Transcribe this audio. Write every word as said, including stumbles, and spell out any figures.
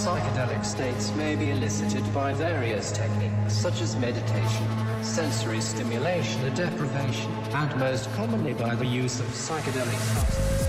Psychedelic states may be elicited by various techniques such as meditation, sensory stimulation, and deprivation, and most commonly by the use of psychedelic substances.